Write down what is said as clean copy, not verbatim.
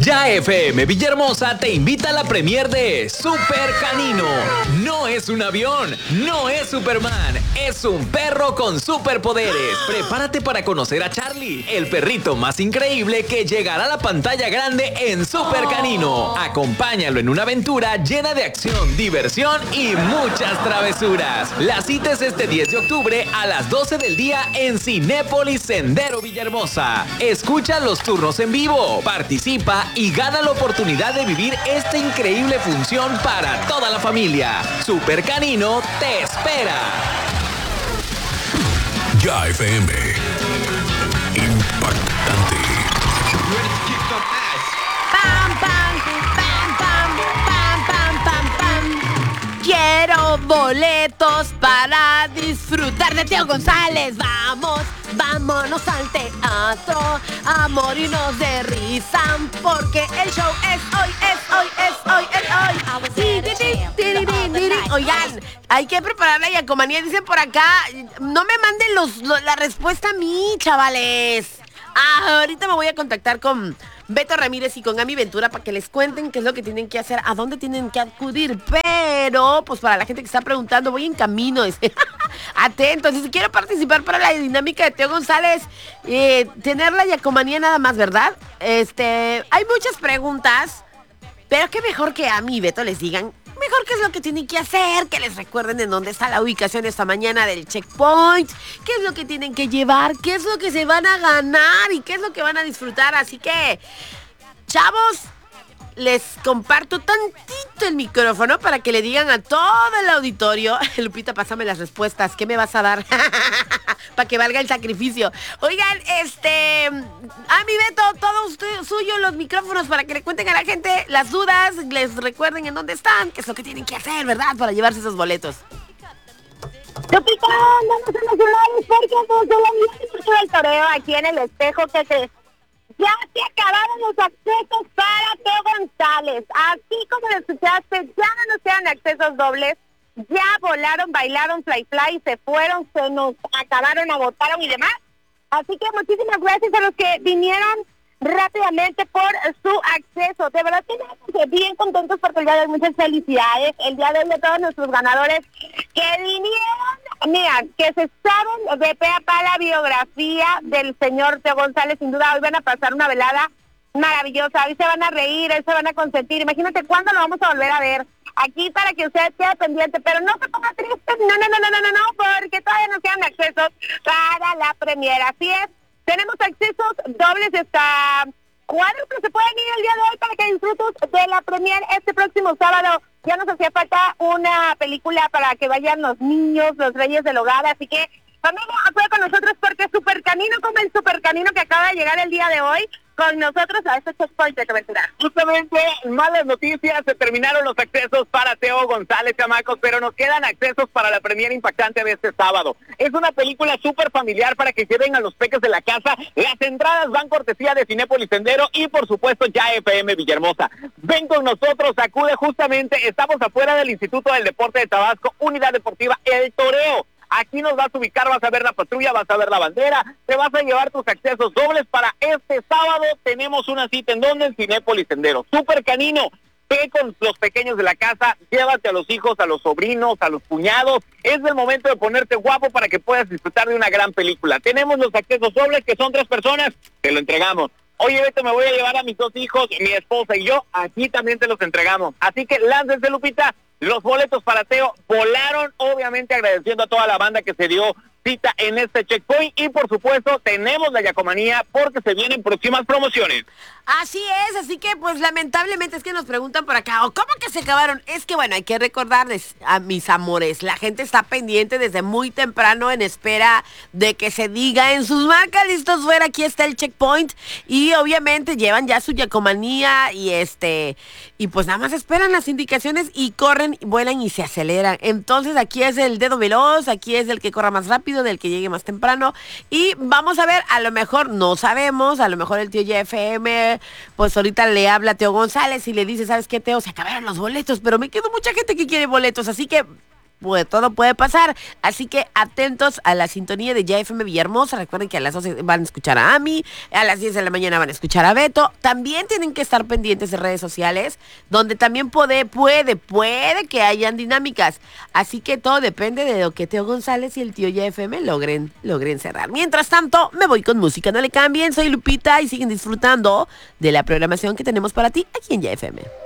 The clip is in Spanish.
Ya FM Villahermosa te invita a la premier de Super Canino. No es un avión, no es Superman, es un perro con superpoderes. Prepárate para conocer a Charlie, el perrito más increíble que llegará a la pantalla grande en Super Canino. Acompáñalo en una aventura llena de acción, diversión y muchas travesuras. La cita es este 10 de octubre a las 12 del día en Cinépolis Sendero Villahermosa. Escucha los turnos en vivo, participa y gana la oportunidad de vivir esta increíble función para toda la familia. Super Canino te espera. Ya FM. Impactante. Pam, pam, pam, pam, pam, pam, pam, pam. Quiero boletos para disfrutar de Teo González. Vamos, vámonos al teatro a morirnos de risa, porque el show es hoy, es hoy, es hoy, es hoy. Oigan, hay que preparar la yacomanía, dicen por acá. No me manden la respuesta a mí, chavales. Ahorita me voy a contactar con Beto Ramírez y con Ami Ventura para que les cuenten qué es lo que tienen que hacer, a dónde tienen que acudir. Pero, pues para la gente que está preguntando, voy en camino. Atentos, y si quiero participar para la dinámica de Teo González, tener la yacomanía nada más, ¿verdad? Hay muchas preguntas, pero qué mejor que a mí, Beto, les digan mejor qué es lo que tienen que hacer, que les recuerden en dónde está la ubicación esta mañana del checkpoint, qué es lo que tienen que llevar, qué es lo que se van a ganar y qué es lo que van a disfrutar. Así que, chavos, les comparto tantito el micrófono para que le digan a todo el auditorio. Lupita, pásame las respuestas. ¿Qué me vas a dar? Para que valga el sacrificio. Oigan, a mi Beto, todo suyo, los micrófonos para que le cuenten a la gente las dudas, les recuerden en dónde están, qué es lo que tienen que hacer, ¿verdad? Para llevarse esos boletos. Lupita, andamos emocionados porque somos el toreo aquí en el espejo que se... Ya se acabaron los accesos para Teo González. Así como lo escuchaste, ya no nos quedan accesos dobles. Ya volaron, bailaron, fly, se fueron, se nos acabaron, agotaron y demás. Así que muchísimas gracias a los que vinieron rápidamente por su acceso. De verdad que estamos bien contentos porque el día de hoy, muchas felicidades. El día de hoy a todos nuestros ganadores que vinieron, mira, que se saben de pe a pa la biografía del señor Teo González. Sin duda hoy van a pasar una velada maravillosa, hoy se van a reír, hoy se van a consentir. Imagínate cuándo lo vamos a volver a ver aquí para que usted quede pendiente, pero no se ponga triste, no, porque todavía nos quedan accesos para la premiera. Así es, tenemos accesos dobles hasta cuádruples, se pueden ir el día de hoy para que disfrutes de la premier este próximo sábado. Ya nos hacía falta una película para que vayan los niños, los reyes del hogar, así que familia, acude con nosotros porque Super Canino, como el Super Canino que acaba de llegar el día de hoy, con nosotros a este checkpoint de cobertura. Justamente, malas noticias, se terminaron los accesos para Teo González, chamacos, pero nos quedan accesos para la premiera impactante de este sábado. Es una película súper familiar para que lleven a los peques de la casa. Las entradas van cortesía de Cinépolis Sendero y, por supuesto, Ya FM Villahermosa. Ven con nosotros, acude justamente, estamos afuera del Instituto del Deporte de Tabasco, Unidad Deportiva El Toreo. Aquí nos vas a ubicar, vas a ver la patrulla, vas a ver la bandera, te vas a llevar tus accesos dobles para este sábado. Tenemos una cita en donde, en Cinépolis Sendero. Super Canino, ve con los pequeños de la casa, llévate a los hijos, a los sobrinos, a los cuñados. Es el momento de ponerte guapo para que puedas disfrutar de una gran película. Tenemos los accesos dobles, que son 3 personas, te lo entregamos. Oye, Beto, me voy a llevar a mis 2 hijos, mi esposa y yo, aquí también te los entregamos. Así que láncense, Lupita. Los boletos para Teo volaron, obviamente agradeciendo a toda la banda que se dio cita en este checkpoint y por supuesto tenemos la yacomanía porque se vienen próximas promociones. Así es, así que pues lamentablemente es que nos preguntan por acá, ¿cómo que se acabaron? Es que bueno, hay que recordarles a mis amores, la gente está pendiente desde muy temprano en espera de que se diga en sus marcas, listos fuera, aquí está el checkpoint y obviamente llevan ya su yacomanía y pues nada más esperan las indicaciones y corren, vuelan y se aceleran. Entonces aquí es el dedo veloz, aquí es el que corra más rápido, del que llegue más temprano y vamos a ver, a lo mejor no sabemos, a lo mejor el tío YFM pues ahorita le habla a Teo González y le dice, ¿sabes qué, Teo? Se acabaron los boletos, pero me quedó mucha gente que quiere boletos, así que todo puede pasar. Así que atentos a la sintonía de Ya FM Villahermosa. Recuerden que a las 12 van a escuchar a Ami, a las 10 de la mañana van a escuchar a Beto. También tienen que estar pendientes de redes sociales, donde también puede que hayan dinámicas. Así que todo depende de lo que Teo González y el tío Ya FM logren cerrar. Mientras tanto, me voy con música. No le cambien, soy Lupita y siguen disfrutando de la programación que tenemos para ti aquí en Ya FM.